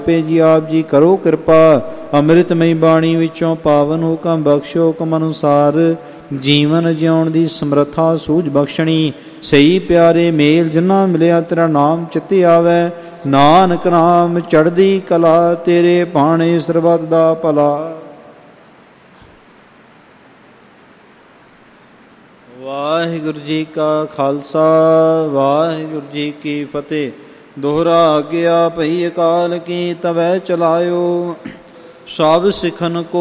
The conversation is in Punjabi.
ਆਪੇ ਜੀ ਆਪ ਜੀ ਕਰੋ ਕਿਰਪਾ। ਅੰਮ੍ਰਿਤਮਈ ਬਾਣੀ ਵਿੱਚੋਂ ਪਾਵਨ ਹੁਕਮ ਬਖਸ਼ੋ, ਹੁਕਮ ਅਨੁਸਾਰ ਜੀਵਨ ਜਿਉਣ ਦੀ ਸਮਰੱਥਾ ਸੂਝ ਬਖਸ਼ਣੀ। ਸਹੀ ਪਿਆਰੇ ਮੇਲ ਜਿਨ੍ਹਾਂ ਮਿਲਿਆ ਤੇਰਾ ਨਾਮ ਚਿੱਤੇ ਆਵੈ। ਨਾਨਕ ਨਾਮ ਚੜ੍ਹਦੀ ਕਲਾ, ਤੇਰੇ ਭਾਣੇ ਸਰਬੱਤ ਦਾ ਭਲਾ। ਵਾਹਿਗੁਰੂ ਜੀ ਕਾ ਖਾਲਸਾ, ਵਾਹਿਗੁਰੂ ਜੀ ਕੀ ਫਤਿਹ। ਦੋਹਰਾ ਆਗਿਆ ਭਈ ਅਕਾਲ ਕੀ ਤਵੈ ਚਲਾਇਓ। ਸਭ ਸਿੱਖਨ ਕੋ